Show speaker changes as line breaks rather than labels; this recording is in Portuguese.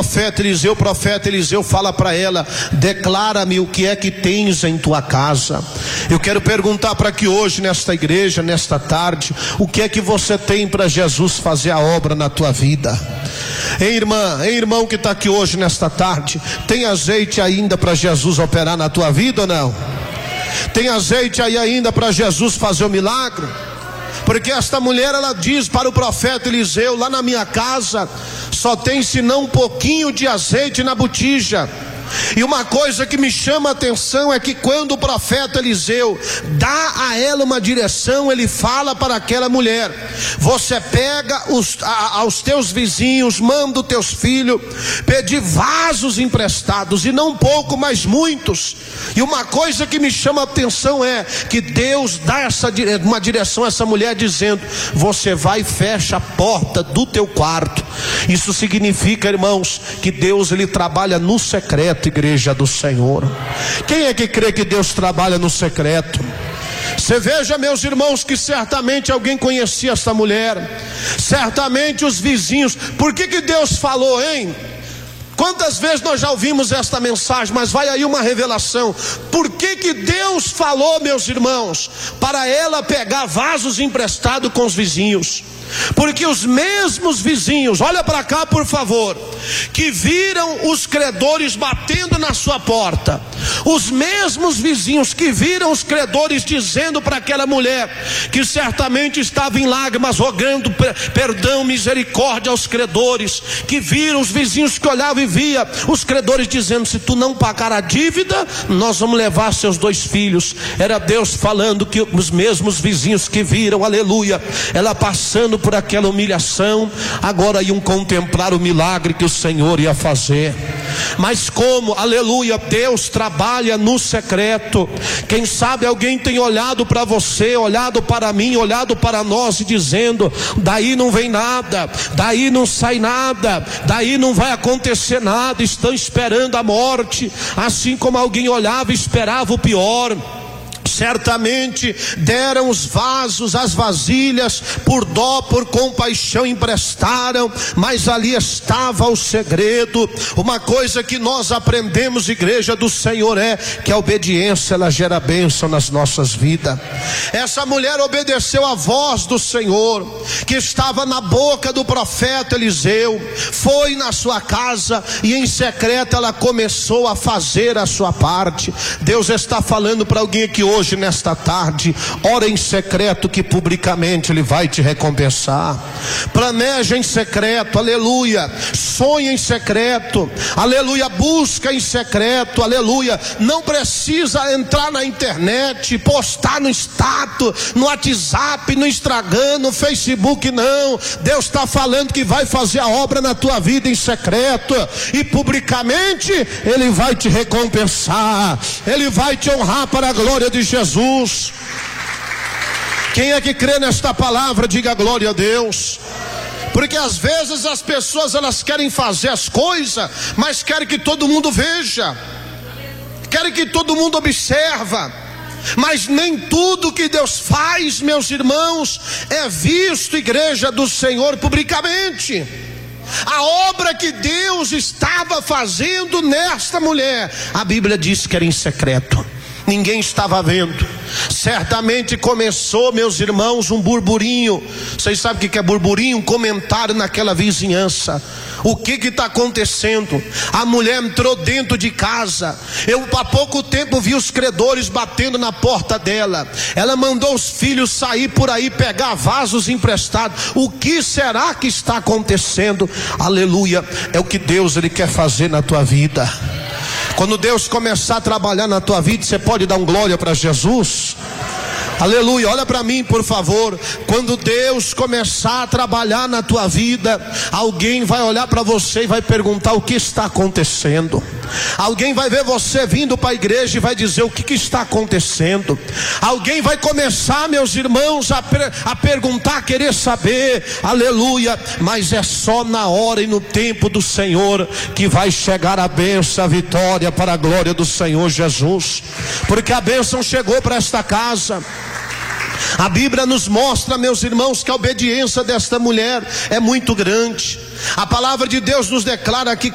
o profeta Eliseu fala para ela: declara-me o que é que tens em tua casa. Eu quero perguntar para que hoje, nesta igreja, nesta tarde, o que é que você tem para Jesus fazer a obra na tua vida? Ei, irmã, ei, irmão que está aqui hoje nesta tarde, tem azeite ainda para Jesus operar na tua vida ou não? Tem azeite aí ainda para Jesus fazer o milagre? Porque esta mulher, ela diz para o profeta Eliseu: lá na minha casa só tem senão um pouquinho de azeite na botija. E uma coisa que me chama a atenção é que quando o profeta Eliseu dá a ela uma direção, ele fala para aquela mulher: você pega aos teus vizinhos, manda os teus filhos pedir vasos emprestados, e não pouco, mas muitos. E uma coisa que me chama a atenção é que Deus dá uma direção a essa mulher, dizendo: você vai e fecha a porta do teu quarto. Isso significa, irmãos, que Deus, ele trabalha no secreto, igreja do Senhor. Quem é que crê que Deus trabalha no secreto? Você veja, meus irmãos, que certamente alguém conhecia essa mulher, certamente os vizinhos. Por que Deus falou, hein? Quantas vezes nós já ouvimos esta mensagem, mas vai aí uma revelação. Por que Deus falou, meus irmãos, para ela pegar vasos emprestados com os vizinhos? Porque os mesmos vizinhos, olha para cá por favor, que viram os credores batendo na sua porta, os mesmos vizinhos que viram os credores dizendo para aquela mulher, que certamente estava em lágrimas, rogando perdão, misericórdia aos credores, que viram os vizinhos que olhavam e via os credores dizendo: se tu não pagar a dívida, nós vamos levar seus 2 filhos. Era Deus falando que os mesmos vizinhos que viram, aleluia, ela passando por aquela humilhação, agora iam contemplar o milagre que o Senhor ia fazer. Mas como, aleluia, Deus trabalha no secreto. Quem sabe alguém tem olhado para você, olhado para mim, olhado para nós e dizendo: daí não vem nada, daí não sai nada, daí não vai acontecer nada, estão esperando a morte. Assim como alguém olhava e esperava o pior. Certamente deram os vasos, as vasilhas, por dó, por compaixão emprestaram, mas ali estava o segredo. Uma coisa que nós aprendemos, igreja do Senhor, é que a obediência, ela gera bênção nas nossas vidas. Essa mulher obedeceu a voz do Senhor, que estava na boca do profeta Eliseu, foi na sua casa e em secreto ela começou a fazer a sua parte. Deus está falando para alguém aqui hoje, nesta tarde: ora em secreto, que publicamente Ele vai te recompensar. Planeja em secreto, aleluia. Sonha em secreto, aleluia. Busca em secreto, aleluia. Não precisa entrar na internet, postar no status, no WhatsApp, no Instagram, no Facebook, não. Deus está falando que vai fazer a obra na tua vida em secreto, e publicamente Ele vai te recompensar, Ele vai te honrar para a glória de Jesus. Quem é que crê nesta palavra, diga glória a Deus. Porque às vezes as pessoas, elas querem fazer as coisas, mas querem que todo mundo veja, querem que todo mundo observa. Mas nem tudo que Deus faz, meus irmãos, é visto, igreja do Senhor, publicamente. A obra que Deus estava fazendo nesta mulher, a Bíblia diz que era em secreto, ninguém estava vendo. Certamente começou, meus irmãos, um burburinho. Vocês sabem o que é burburinho? Um comentário naquela vizinhança. O que está acontecendo? A mulher entrou dentro de casa. Eu há pouco tempo vi os credores batendo na porta dela. Ela mandou os filhos sair por aí, pegar vasos emprestados. O que será que está acontecendo? Aleluia. É o que Deus, Ele quer fazer na tua vida. Quando Deus começar a trabalhar na tua vida, você pode dar um glória para Jesus? Aleluia, olha para mim por favor. Quando Deus começar a trabalhar na tua vida, alguém vai olhar para você e vai perguntar: o que está acontecendo? Alguém vai ver você vindo para a igreja e vai dizer: o que está acontecendo? Alguém vai começar, meus irmãos, a perguntar, a querer saber, aleluia. Mas é só na hora e no tempo do Senhor que vai chegar a bênção, a vitória, para a glória do Senhor Jesus. Porque a bênção chegou para esta casa. A Bíblia nos mostra, meus irmãos, que a obediência desta mulher é muito grande. A palavra de Deus nos declara que